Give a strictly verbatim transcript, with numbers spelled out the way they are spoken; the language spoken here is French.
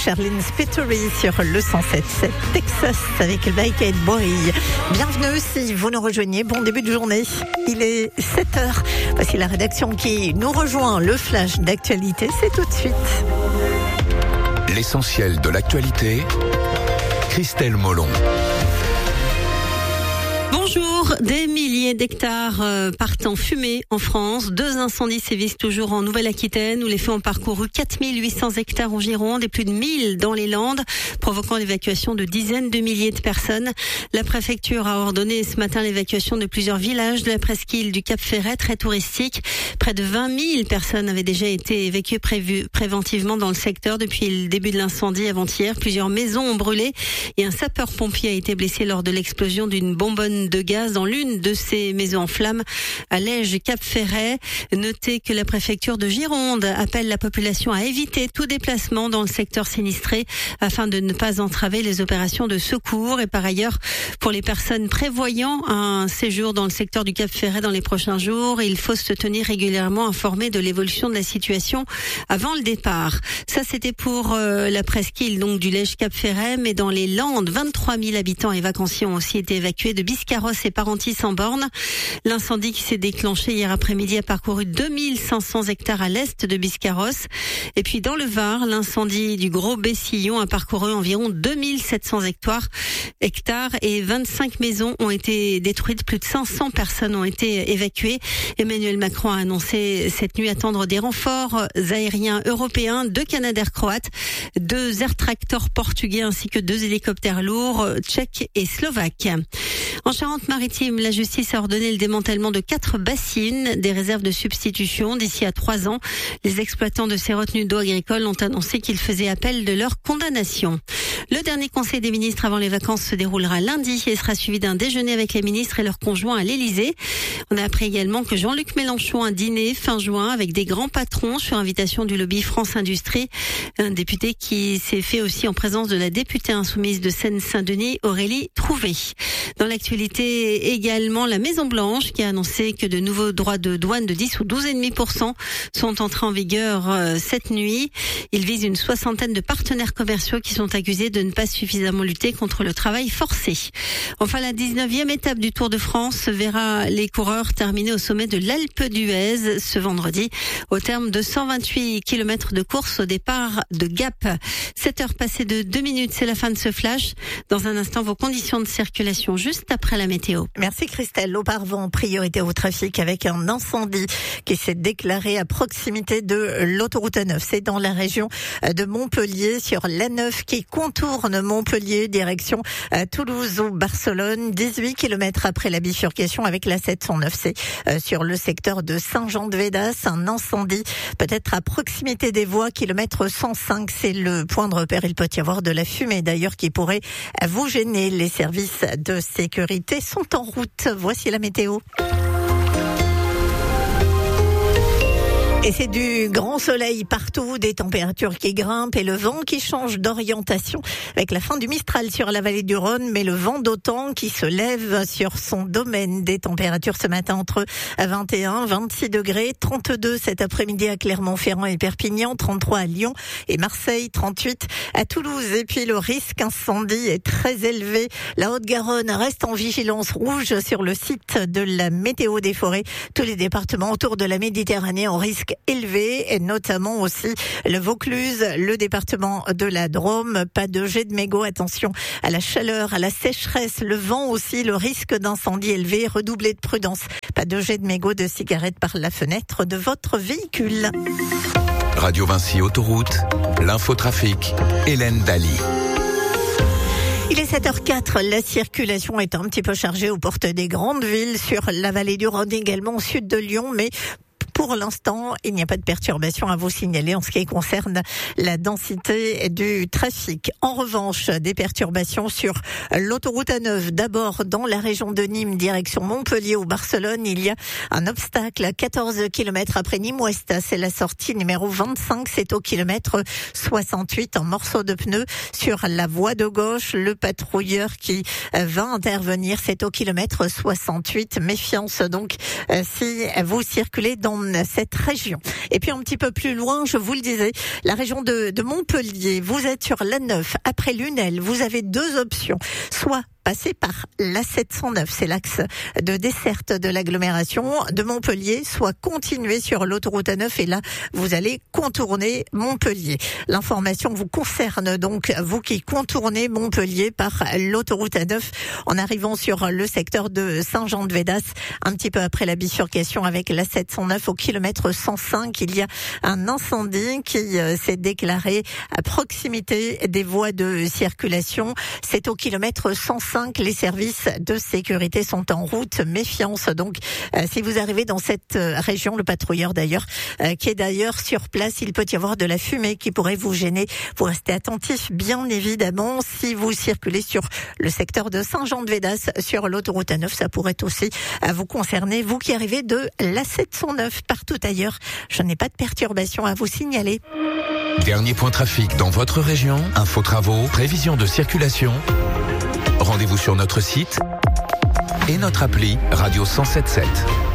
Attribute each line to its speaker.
Speaker 1: Charlene Spiteri sur le cent sept sept Texas avec Naked Boy. Bienvenue si vous nous rejoignez. Bon début de journée. Il est sept heures. Voici la rédaction qui nous rejoint. Le flash d'actualité, c'est tout de suite.
Speaker 2: L'essentiel de l'actualité, Christelle Molon.
Speaker 3: Bonjour, des milliers d'hectares euh, partent en fumée en France. Deux incendies sévissent toujours en Nouvelle-Aquitaine où les feux ont parcouru quatre mille huit cents hectares en Gironde et plus de mille dans les Landes, provoquant l'évacuation de dizaines de milliers de personnes. La préfecture a ordonné ce matin l'évacuation de plusieurs villages de la presqu'île du Cap-Ferret, très touristique. Près de vingt mille personnes avaient déjà été évacuées prévu, préventivement dans le secteur depuis le début de l'incendie avant-hier. Plusieurs maisons ont brûlé et un sapeur-pompier a été blessé lors de l'explosion d'une bonbonne de gaz dans l'une de ces maisons en flammes à Lège Cap-Ferret. Notez que la préfecture de Gironde appelle la population à éviter tout déplacement dans le secteur sinistré afin de ne pas entraver les opérations de secours. Et par ailleurs, pour les personnes prévoyant un séjour dans le secteur du Cap-Ferret dans les prochains jours, il faut se tenir régulièrement informé de l'évolution de la situation avant le départ. Ça, c'était pour euh, la presqu'île donc du Lège Cap-Ferret, mais dans les Landes, vingt-trois mille habitants et vacanciers ont aussi été évacués de Biscarrosse et Parentis-en-Born. L'incendie qui s'est déclenché hier après-midi a parcouru deux mille cinq cents hectares à l'est de Biscarrosse. Et puis dans le Var, l'incendie du Gros Bessillon a parcouru environ deux mille sept cents hectares, hectares et vingt-cinq maisons ont été détruites. Plus de cinq cents personnes ont été évacuées. Emmanuel Macron a annoncé cette nuit attendre des renforts aériens européens, deux Canadair croates, deux Air Tractor portugais ainsi que deux hélicoptères lourds tchèques et slovaques. En Charente-Maritime, la justice a ordonné le démantèlement de quatre bassines, des réserves de substitution d'ici à trois ans. Les exploitants de ces retenues d'eau agricoles ont annoncé qu'ils faisaient appel de leur condamnation. Le dernier conseil des ministres avant les vacances se déroulera lundi et sera suivi d'un déjeuner avec les ministres et leurs conjoints à l'Élysée. On a appris également que Jean-Luc Mélenchon a dîné fin juin avec des grands patrons sur invitation du lobby France Industrie. Un député qui s'est fait aussi en présence de la députée insoumise de Seine-Saint-Denis, Aurélie Trouvé. Dans l'actualité également, la Maison-Blanche qui a annoncé que de nouveaux droits de douane de dix ou douze virgule cinq pour cent sont entrés en vigueur euh, cette nuit. Ils visent une soixantaine de partenaires commerciaux qui sont accusés de ne pas suffisamment lutter contre le travail forcé. Enfin, la dix-neuvième étape du Tour de France verra les coureurs terminer au sommet de l'Alpe d'Huez ce vendredi au terme de cent vingt-huit kilomètres de course au départ de Gap. sept heures passées de deux minutes, c'est la fin de ce flash. Dans un instant, vos conditions de circulation juste après la météo.
Speaker 1: Merci Christelle. Auparavant, priorité au trafic avec un incendie qui s'est déclaré à proximité de l'autoroute A neuf. C'est dans la région de Montpellier sur l'A neuf qui contourne Montpellier direction Toulouse ou Barcelone. dix-huit kilomètres après la bifurcation avec la sept cent neuf. C'est sur le secteur de Saint-Jean-de-Védas. Un incendie peut-être à proximité des voies, kilomètre cent cinq. C'est le point de repère. Il peut y avoir de la fumée d'ailleurs qui pourrait vous gêner. Les services de sécurité sont en route. Voici la météo. Et c'est du grand soleil partout, des températures qui grimpent et le vent qui change d'orientation avec la fin du Mistral sur la vallée du Rhône, mais le vent d'OTAN qui se lève sur son domaine. Des températures ce matin entre vingt et un, vingt-six degrés, trente-deux cet après-midi à Clermont-Ferrand et Perpignan, trente-trois à Lyon et Marseille, trente-huit à Toulouse. Et puis le risque incendie est très élevé. La Haute-Garonne reste en vigilance rouge sur le site de la météo des forêts. Tous les départements autour de la Méditerranée en risque élevé, et notamment aussi le Vaucluse, le département de la Drôme. Pas de jet de mégots, attention à la chaleur, à la sécheresse, le vent aussi, le risque d'incendie élevé, redoublez de prudence. Pas de jet de mégots, de cigarettes par la fenêtre de votre véhicule.
Speaker 2: Radio Vinci Autoroute, l'infotrafic, Hélène Daly.
Speaker 1: Il est sept heures quatre, la circulation est un petit peu chargée aux portes des grandes villes, sur la vallée du Rhône également, au sud de Lyon, mais pour l'instant, il n'y a pas de perturbation à vous signaler en ce qui concerne la densité du trafic. En revanche, des perturbations sur l'autoroute A neuf. D'abord, dans la région de Nîmes, direction Montpellier ou Barcelone, il y a un obstacle à quatorze kilomètres après Nîmes-Ouest. C'est la sortie numéro vingt-cinq. C'est au kilomètre soixante-huit. Un morceau de pneu sur la voie de gauche. Le patrouilleur qui va intervenir, c'est au kilomètre soixante-huit. Méfiance donc si vous circulez dans cette région. Et puis un petit peu plus loin, je vous le disais, la région de, de Montpellier. Vous êtes sur l'A neuf, après Lunel. Vous avez deux options. Soit passer par l'A sept cent neuf, c'est l'axe de desserte de l'agglomération de Montpellier, soit continuer sur l'autoroute A neuf et là, vous allez contourner Montpellier. L'information vous concerne donc, vous qui contournez Montpellier par l'autoroute A neuf en arrivant sur le secteur de Saint-Jean-de-Védas, un petit peu après la bifurcation avec l'A sept cent neuf au kilomètre cent cinq. Il y a un incendie qui s'est déclaré à proximité des voies de circulation. C'est au kilomètre cent cinq. Les services de sécurité sont en route. Méfiance donc euh, si vous arrivez dans cette euh, région, le patrouilleur d'ailleurs euh, qui est d'ailleurs sur place, il peut y avoir de la fumée qui pourrait vous gêner. Vous restez attentif bien évidemment si vous circulez sur le secteur de Saint-Jean-de-Védas sur l'autoroute A neuf, ça pourrait aussi euh, vous concerner, vous qui arrivez de l'A sept cent neuf. Partout ailleurs, je n'ai pas de perturbation à vous signaler.
Speaker 2: Dernier point trafic dans votre région, info travaux, prévision de circulation. Rendez-vous sur notre site et notre appli Radio cent sept sept.